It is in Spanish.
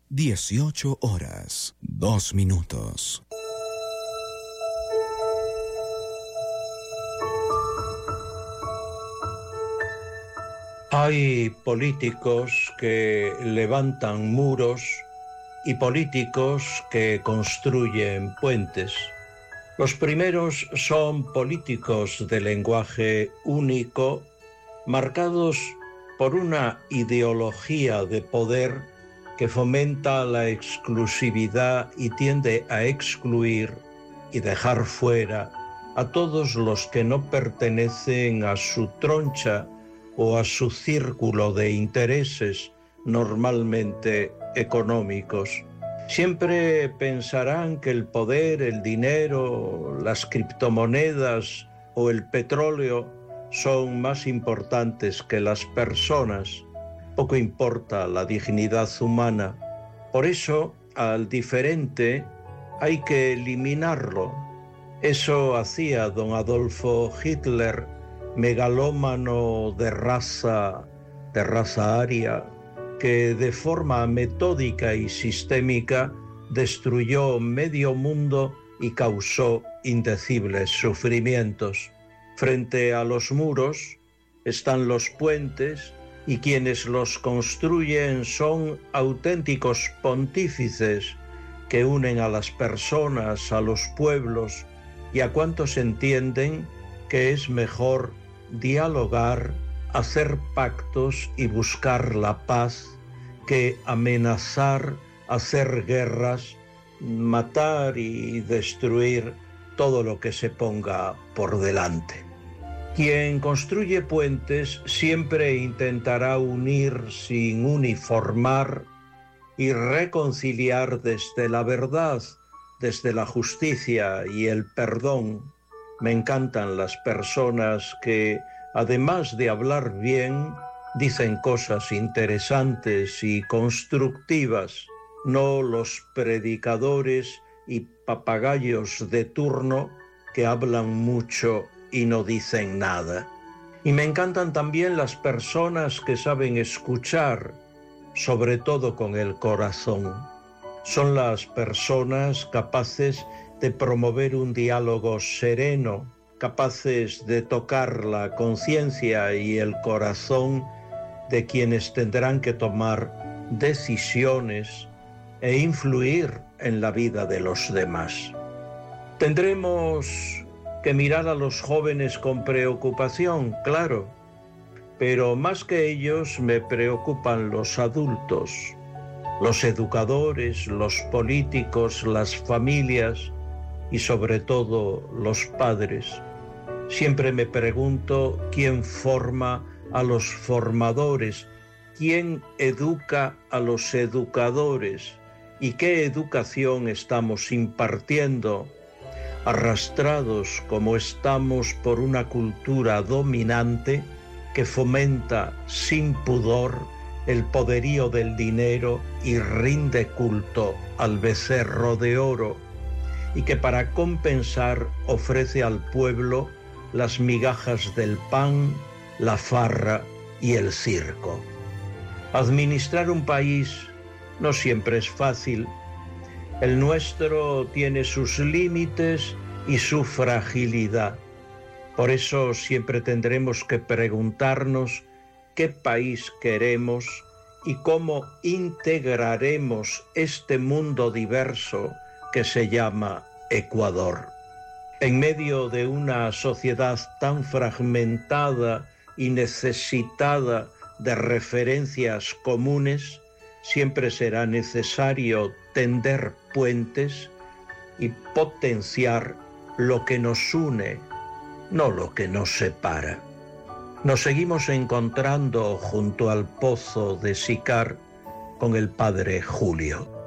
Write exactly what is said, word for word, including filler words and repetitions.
dieciocho horas, dos minutos. Hay políticos que levantan muros y políticos que construyen puentes. Los primeros son políticos de lenguaje único, marcados por una ideología de poder que fomenta la exclusividad y tiende a excluir y dejar fuera a todos los que no pertenecen a su troncha o a su círculo de intereses, normalmente económicos. Siempre pensarán que el poder, el dinero, las criptomonedas o el petróleo son más importantes que las personas. Poco importa la dignidad humana. Por eso, al diferente hay que eliminarlo. Eso hacía don Adolfo Hitler, megalómano de raza, de raza aria, que de forma metódica y sistémica destruyó medio mundo y causó indecibles sufrimientos. Frente a los muros están los puentes y quienes los construyen son auténticos pontífices que unen a las personas, a los pueblos y a cuantos entienden que es mejor dialogar, hacer pactos y buscar la paz que amenazar, hacer guerras, matar y destruir todo lo que se ponga por delante. Quien construye puentes siempre intentará unir sin uniformar y reconciliar desde la verdad, desde la justicia y el perdón. Me encantan las personas que, además de hablar bien, dicen cosas interesantes y constructivas, no los predicadores y papagayos de turno que hablan mucho y no dicen nada. Y me encantan también las personas que saben escuchar, sobre todo con el corazón. Son las personas capaces de promover un diálogo sereno, capaces de tocar la conciencia y el corazón de quienes tendrán que tomar decisiones e influir en la vida de los demás. Tendremos que mirar a los jóvenes con preocupación, claro, pero más que ellos me preocupan los adultos, los educadores, los políticos, las familias y sobre todo los padres. Siempre me pregunto quién forma a los formadores, quién educa a los educadores y qué educación estamos impartiendo, arrastrados como estamos por una cultura dominante que fomenta sin pudor el poderío del dinero y rinde culto al becerro de oro, y que para compensar ofrece al pueblo las migajas del pan, la farra y el circo. Administrar un país no siempre es fácil. El nuestro tiene sus límites y su fragilidad. Por eso siempre tendremos que preguntarnos qué país queremos y cómo integraremos este mundo diverso que se llama Ecuador. En medio de una sociedad tan fragmentada y necesitada de referencias comunes, siempre será necesario tender puentes y potenciar lo que nos une, no lo que nos separa. Nos seguimos encontrando junto al pozo de Sicar con el padre Julio.